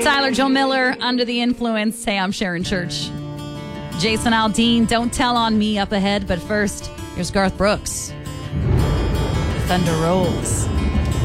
Tyler Joe Miller, Under the Influence. Hey, I'm Sharon Church. Jason Aldean, Don't Tell on Me up ahead. But first, here's Garth Brooks. Thunder Rolls.